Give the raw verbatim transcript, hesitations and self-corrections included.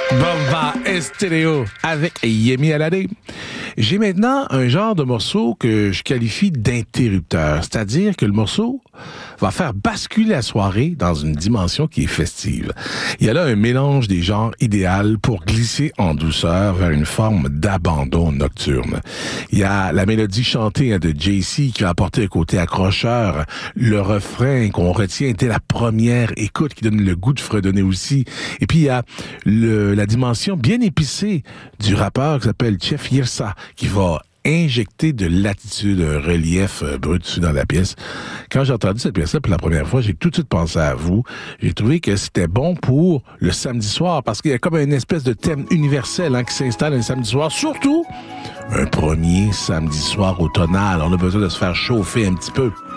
Bomba Estéreo avec Yemi Alade. J'ai maintenant un genre de morceau que je qualifie d'interrupteur, c'est-à-dire que le morceau va faire basculer la soirée dans une dimension qui est festive. Il y a là un mélange des genres idéal pour glisser en douceur vers une forme d'abandon nocturne. Il y a la mélodie chantée de Jay-Z qui va apporter un côté accrocheur, le refrain qu'on retient dès la première écoute qui donne le goût de fredonner aussi. Et puis il y a le, la dimension bien épicée du rappeur qui s'appelle Chef Yirsa qui va injecter de l'attitude, un relief euh, brut dessus dans la pièce. Quand j'ai entendu cette pièce-là pour la première fois, j'ai tout de suite pensé à vous. J'ai trouvé que c'était bon pour le samedi soir parce qu'il y a comme une espèce de thème universel hein, qui s'installe un samedi soir, surtout un premier samedi soir automnal. On a besoin de se faire chauffer un petit peu.